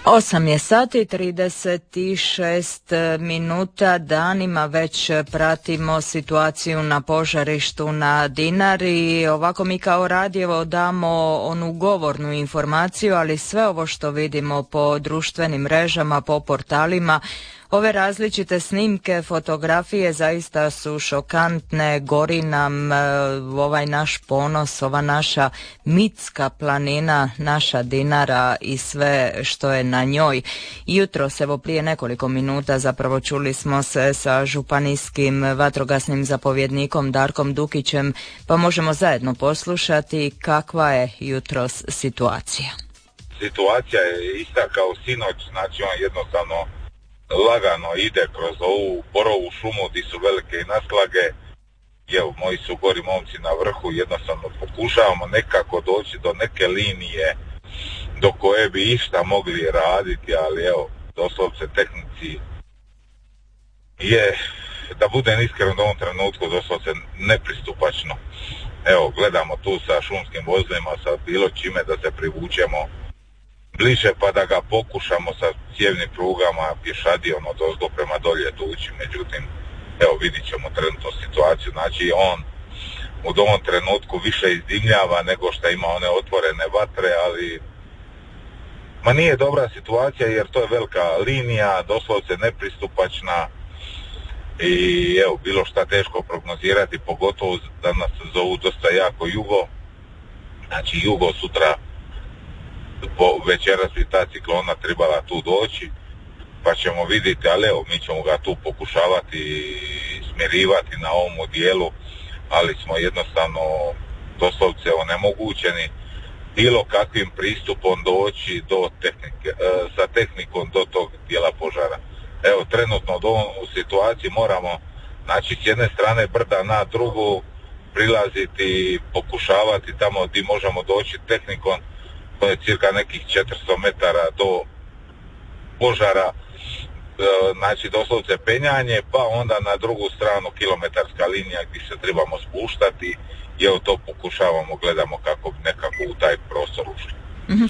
8:36 danima već pratimo situaciju na požarištu na Dinari. Ovako mi kao radio damo onu govornu informaciju, ali sve ovo što vidimo po društvenim mrežama, po portalima, ove različite snimke, fotografije zaista su šokantne, gori nam ovaj naš ponos, ova naša mitska planina, naša Dinara i sve što je na njoj. Jutros, evo prije nekoliko minuta zapravo čuli smo se sa županijskim vatrogasnim zapovjednikom Darkom Dukićem, pa možemo zajedno poslušati kakva je jutros situacija. Situacija je ista kao sinoć, znači on jednostavno lagano ide kroz ovu borovu šumu gdje su velike naslage. Evo, moji su gori momci na vrhu, jednostavno pokušavamo nekako doći do neke linije do koje bi išta mogli raditi, ali evo, doslovce tehnici je, da budem iskren, u ovom trenutku doslovce nepristupačno. Evo, gledamo tu sa šumskim vozilima, sa bilo čime da se privučemo bliže pa da ga pokušamo sa cijevnim prugama pješadijom od ozgo prema dolje tući. Međutim, evo vidit ćemo trenutnu situaciju. Znači on u ovom trenutku više izdimljava nego što ima one otvorene vatre, ali nije dobra situacija jer to je velika linija, doslovce nepristupačna i evo bilo šta teško prognozirati, pogotovo da nas zovu dosta jako jugo. Znači jugo sutra po večeras bi ta ciklona trebala tu doći, pa ćemo vidjeti, ali evo, mi ćemo ga tu pokušavati smirivati na ovom dijelu, ali smo jednostavno doslovce onemogućeni bilo kakvim pristupom doći do tehnike, sa tehnikom do tog dijela požara. Evo, trenutno u situaciji moramo, znači s jedne strane brda na drugu, prilaziti, pokušavati tamo gdje možemo doći tehnikom. To je cirka nekih 400 metara do požara, znači doslovce penjanje, pa onda na drugu stranu kilometarska linija gdje se trebamo spuštati i evo to pokušavamo, gledamo kako bi nekako u taj prostor ušli. Mm-hmm.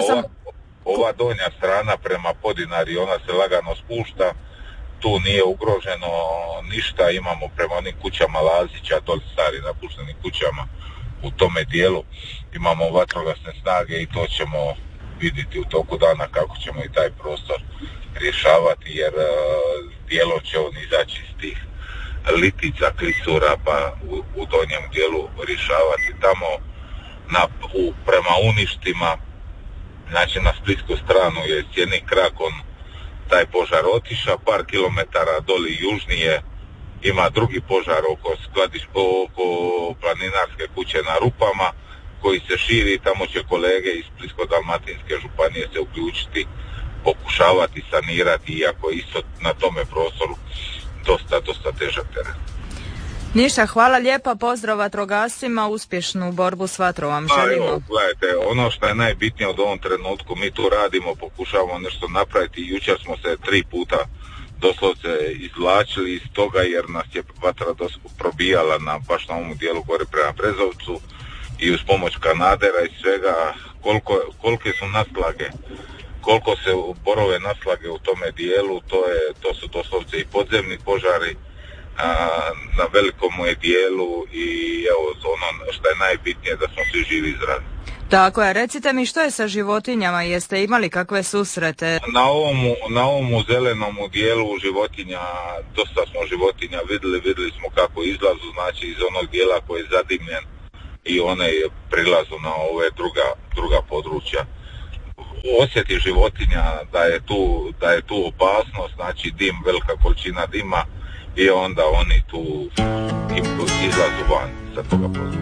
Ova donja strana prema Podinari, ona se lagano spušta, tu nije ugroženo ništa, imamo prema onim kućama Lazića, doli stari napuštenim kućama, u tome dijelu imamo vatrogasne snage i to ćemo vidjeti u toku dana kako ćemo i taj prostor rješavati, jer dijelom će on izaći iz tih litica, klisura, pa u donjem dijelu rješavati tamo prema Uništima, znači na splitsku stranu je s jednim krakom taj požar otišao, par kilometara doli južnije ima drugi požar oko planinarske kuće na Rupama koji se širi, tamo će kolege iz Splitsko-dalmatinske županije se uključiti, pokušavati sanirati, iako isto na tome prostoru dosta težak teren. Ništa, hvala lijepa, pozdrav vatrogascima, uspješnu borbu s vatrom vam želimo. Evo, gledajte, ono što je najbitnije od ovom trenutku, mi tu radimo, pokušavamo nešto napraviti, jučer smo se 3 puta doslovce izvlačili iz toga jer nas je vatra probijala baš na ovom dijelu gore prema Brezovcu i uz pomoć kanadera i svega, kolike su naslage, koliko se borove naslage u tome dijelu, to su doslovce i podzemni požari na velikom je dijelu i evo ono što je najbitnije da smo svi živi i zdravi. Tako je, recite mi što je sa životinjama, jeste imali kakve susrete? Na ovom zelenom dijelu životinja, dosta smo životinja vidjeli smo kako izlazu, znači iz onog dijela koji je zadimljen i one prilazu na ove druga područja. Osjeti životinja da je tu opasnost, znači dim, velika količina dima i onda oni tu izlazu van sa toga područja.